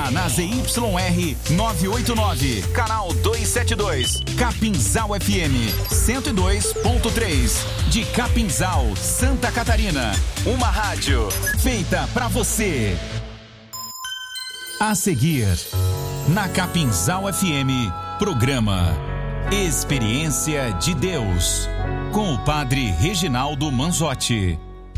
está na ZYR 989, canal 272, Capinzal FM 102.3, de Capinzal, Santa Catarina. Uma rádio feita pra você. A seguir, na Capinzal FM, programa Experiência de Deus, com o Padre Reginaldo Manzotti.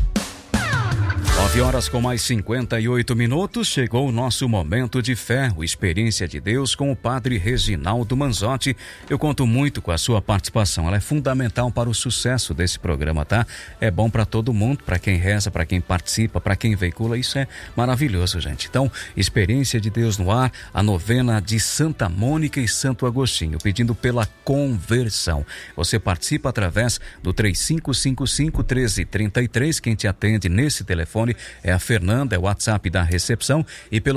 9h com mais 58 minutos, chegou o nosso momento de fé, o Experiência de Deus com o Padre Reginaldo Manzotti. Eu conto muito com a sua participação, ela é fundamental para o sucesso desse programa, tá? É bom para todo mundo, para quem reza, para quem participa, para quem veicula, isso é maravilhoso, gente. Então, Experiência de Deus no ar, a novena de Santa Mônica e Santo Agostinho, pedindo pela conversão. Você participa através do 3555-1333, quem te atende nesse telefone é a Fernanda, é o WhatsApp da recepção, e pelo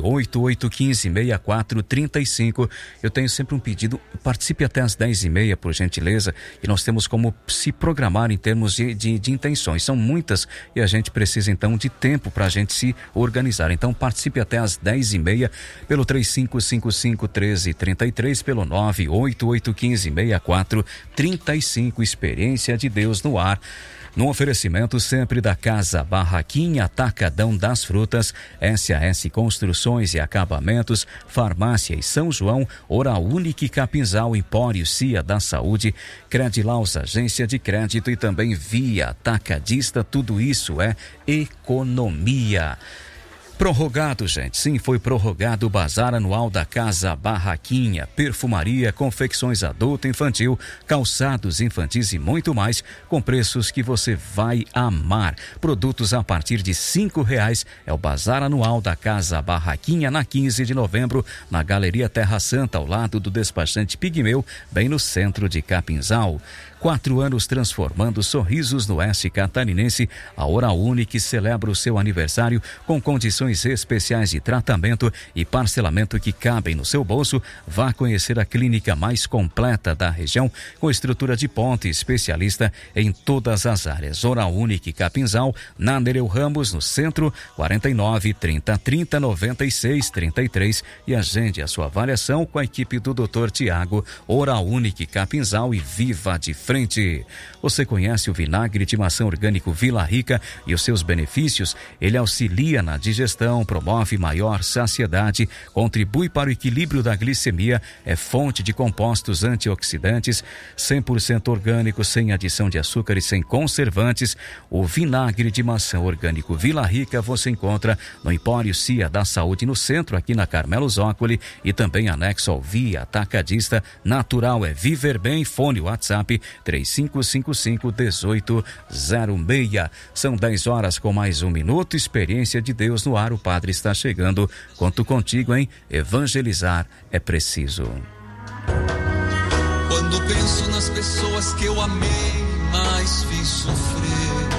988156435. Eu tenho sempre um pedido, participe até às 10h30, por gentileza, e nós temos como se programar em termos de intenções. São muitas e a gente precisa então de tempo para a gente se organizar. Então participe até às 10h30 pelo 3555-1333, pelo 988156435. Experiência de Deus no ar. No oferecimento sempre da Casa Barraquinha, Atacadão das Frutas, SAS Construções e Acabamentos, Farmácia e São João, Oral Unique Capinzal, Empório Cia da Saúde, Credilaus, Agência de Crédito e também Via Atacadista. Tudo isso é economia. Prorrogado, gente. Sim, foi prorrogado o bazar anual da Casa Barraquinha. Perfumaria, confecções adulto e infantil, calçados infantis e muito mais, com preços que você vai amar. Produtos a partir de R$5. É o bazar anual da Casa Barraquinha, na 15 de novembro, na Galeria Terra Santa, ao lado do despachante Pigmeu, bem no centro de Capinzal. 4 anos transformando sorrisos no oeste catarinense. A Oral Unique celebra o seu aniversário com condições especiais de tratamento e parcelamento que cabem no seu bolso. Vá conhecer a clínica mais completa da região, com estrutura de ponta e especialista em todas as áreas. Oral Unique Capinzal, na Nereu Ramos, no centro, 49 30 30 96 33, e agende a sua avaliação com a equipe do Dr. Tiago. Oral Unique Capinzal e viva de frente. Você conhece o vinagre de maçã orgânico Vila Rica e os seus benefícios? Ele auxilia na digestão, promove maior saciedade, contribui para o equilíbrio da glicemia, é fonte de compostos antioxidantes, 100% orgânico, sem adição de açúcar e sem conservantes. O vinagre de maçã orgânico Vila Rica você encontra no Empório Cia da Saúde, no centro, aqui na Carmelo Zócoli, e também anexo ao Via Atacadista. Natural é Viver Bem. Fone WhatsApp 3555-1806. São 10h com mais 1 minuto. Experiência de Deus no ar. O Padre está chegando. Conto contigo, hein? Evangelizar é preciso. Quando penso nas pessoas que eu amei, mas fiz sofrer,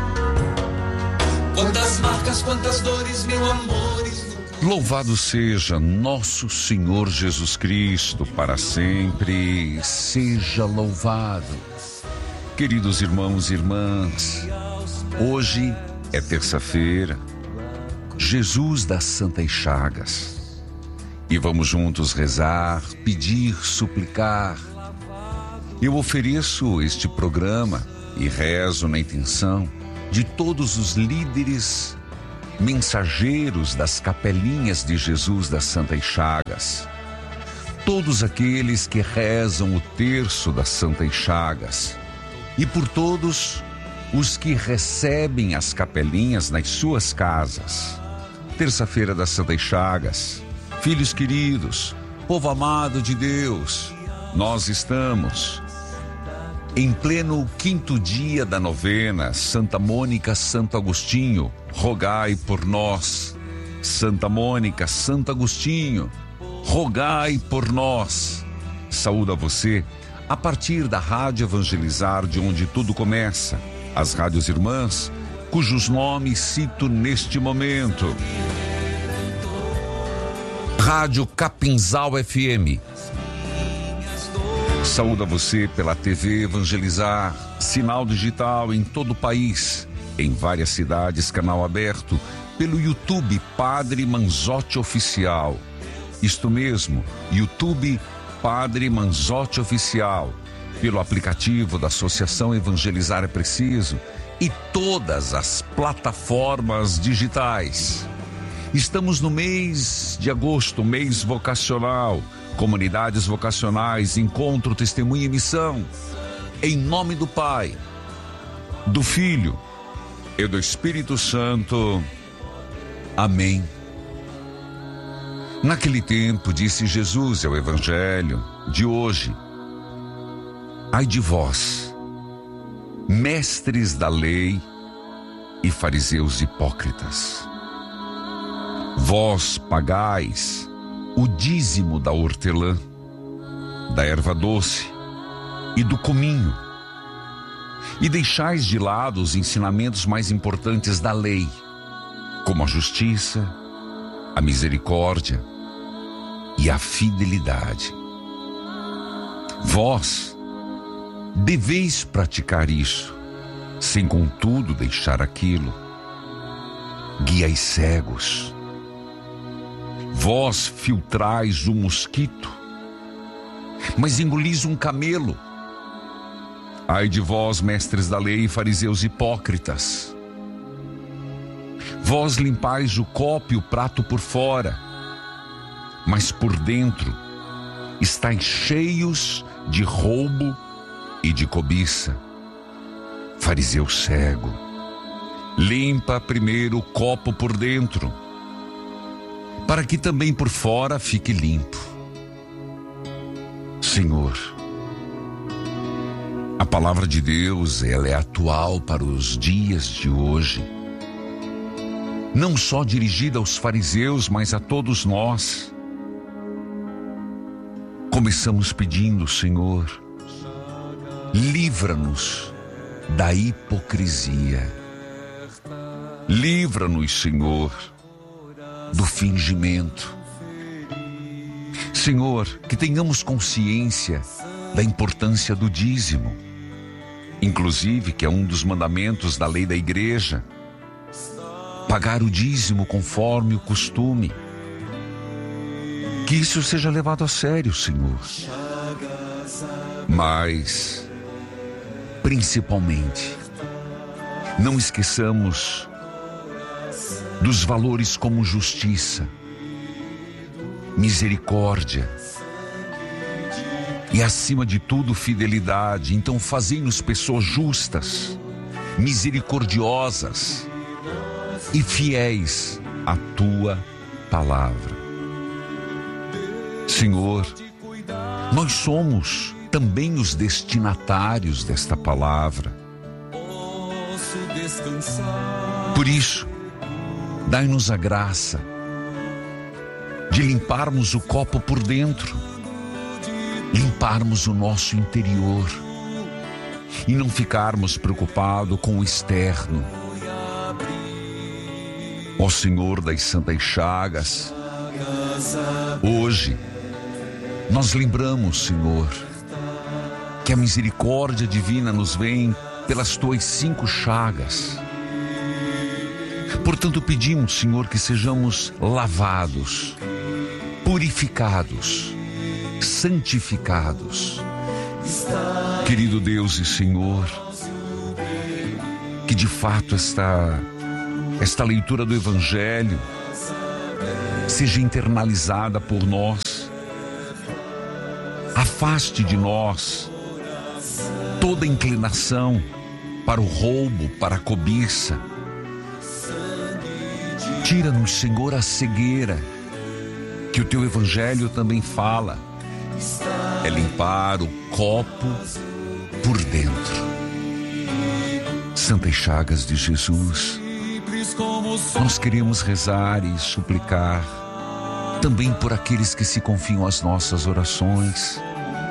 quantas marcas, quantas dores, meu amores. Louvado seja nosso Senhor Jesus Cristo, para sempre seja louvado. Queridos irmãos e irmãs, hoje é terça-feira, Jesus das Santas Chagas, e vamos juntos rezar, pedir, suplicar. Eu ofereço este programa e rezo na intenção de todos os líderes mensageiros das capelinhas de Jesus das Santas Chagas, todos aqueles que rezam o terço das Santas Chagas, e por todos os que recebem as capelinhas nas suas casas. Terça-feira das Santas Chagas, filhos queridos, povo amado de Deus, nós estamos em pleno 5º dia da novena. Santa Mônica, Santo Agostinho, rogai por nós. Santa Mônica, Santo Agostinho, rogai por nós. Saúdo a você a partir da Rádio Evangelizar, de onde tudo começa, as rádios irmãs, cujos nomes cito neste momento: Rádio Capinzal FM. Saúdo a você pela TV Evangelizar, sinal digital em todo o país, em várias cidades, canal aberto, pelo YouTube Padre Manzotti Oficial. Isto mesmo, YouTube Padre Manzotti Oficial, pelo aplicativo da Associação Evangelizar é Preciso e todas as plataformas digitais. Estamos no mês de agosto, mês vocacional, comunidades vocacionais, encontro, testemunho e missão. Em nome do Pai, do Filho e do Espírito Santo. Amém. Naquele tempo, disse Jesus, é o Evangelho de hoje: ai de vós, mestres da lei e fariseus hipócritas, vós pagais o dízimo da hortelã, da erva doce e do cominho, e deixais de lado os ensinamentos mais importantes da lei, como a justiça, a misericórdia e a fidelidade. Vós deveis praticar isso, sem contudo deixar aquilo. Guiais cegos. Vós filtrais o mosquito, mas engolis um camelo. Ai de vós, mestres da lei e fariseus hipócritas, vós limpais o copo e o prato por fora, mas por dentro estáis cheios de roubo e de cobiça. Fariseu cego, limpa primeiro o copo por dentro, para que também por fora fique limpo. Senhor, a palavra de Deus, ela é atual para os dias de hoje, não só dirigida aos fariseus, mas a todos nós. Começamos pedindo, Senhor, livra-nos da hipocrisia. Livra-nos, Senhor, do fingimento. Senhor, que tenhamos consciência da importância do dízimo, inclusive que é um dos mandamentos da lei da igreja, pagar o dízimo conforme o costume. Que isso seja levado a sério, Senhor. Mas, principalmente, não esqueçamos dos valores como justiça, misericórdia e, acima de tudo, fidelidade. Então, fazei-nos pessoas justas, misericordiosas e fiéis à tua palavra. Senhor, nós somos também os destinatários desta palavra. Por isso, dai-nos a graça de limparmos o copo por dentro, limparmos o nosso interior e não ficarmos preocupados com o externo. Ó Senhor das Santas Chagas, hoje nós lembramos, Senhor, que a misericórdia divina nos vem pelas tuas 5 chagas. Portanto, pedimos, Senhor, que sejamos lavados, purificados, santificados. Querido Deus e Senhor, que de fato esta leitura do Evangelho seja internalizada por nós. Afaste de nós toda inclinação para o roubo, para a cobiça. Tira-nos, Senhor, a cegueira, que o teu Evangelho também fala. É limpar o copo por dentro. Santas Chagas de Jesus, nós queremos rezar e suplicar também por aqueles que se confiam às nossas orações,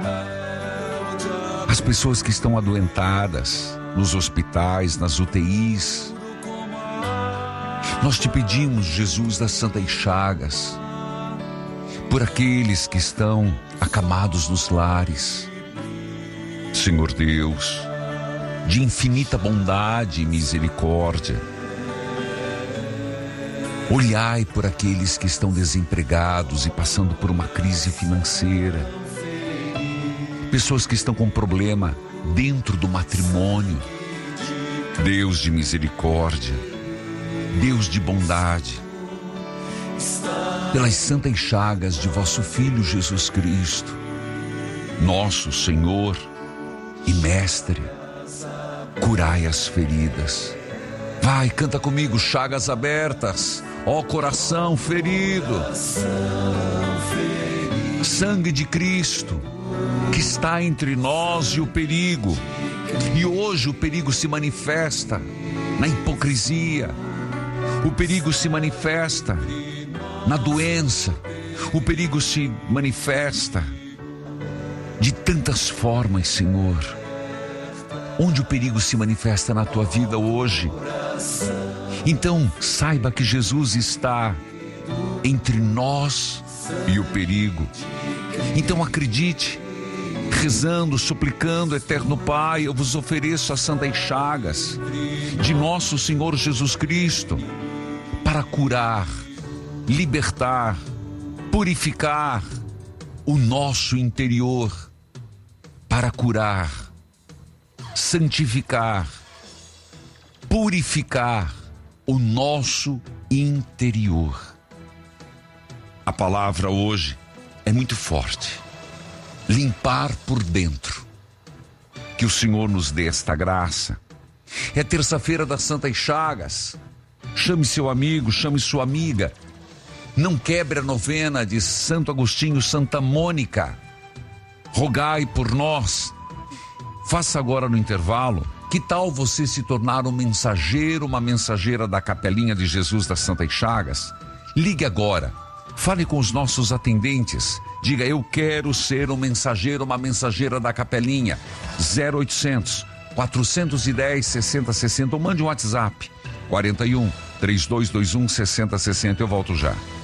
as pessoas que estão adoentadas nos hospitais, nas UTIs. Nós te pedimos, Jesus das Santas Chagas, por aqueles que estão acamados nos lares. Senhor Deus, de infinita bondade e misericórdia, Olhai por aqueles que estão desempregados e passando por uma crise financeira. Pessoas que estão com problema dentro do matrimônio. Deus de misericórdia, Deus de bondade, pelas santas chagas de vosso Filho Jesus Cristo, nosso Senhor e Mestre, curai as feridas. Vai, canta comigo, chagas abertas, ó coração ferido. Sangue de Cristo, que está entre nós e o perigo. E hoje o perigo se manifesta na hipocrisia, o perigo se manifesta na doença, o perigo se manifesta de tantas formas, Senhor. Onde o perigo se manifesta na tua vida hoje? Então saiba que Jesus está entre nós e o perigo. Então acredite, rezando, suplicando, eterno Pai, eu vos ofereço as santas chagas de nosso Senhor Jesus Cristo para curar, libertar, purificar o nosso interior, para curar, santificar, purificar o nosso interior. A palavra hoje é muito forte. Limpar por dentro. Que o Senhor nos dê esta graça. É terça-feira das Santas Chagas. Chame seu amigo, chame sua amiga. Não quebre a novena de Santo Agostinho, Santa Mônica. Rogai por nós. Faça agora no intervalo. Que tal você se tornar um mensageiro, uma mensageira da Capelinha de Jesus das Santas Chagas? Ligue agora. Fale com os nossos atendentes. Diga, eu quero ser um mensageiro, uma mensageira da Capelinha. 0800 410 6060. Ou mande um WhatsApp. 41 3221 6060. Eu volto já.